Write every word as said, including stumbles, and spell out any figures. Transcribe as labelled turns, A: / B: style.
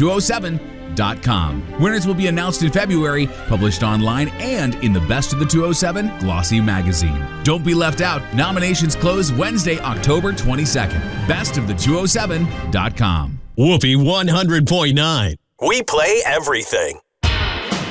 A: two oh seven dot com. Winners will be announced in February, published online and in the Best of the two oh seven Glossy magazine. Don't be left out. Nominations close Wednesday, October twenty-second. best of the two oh seven dot com.
B: Whoopee one hundred point nine.
C: We play everything.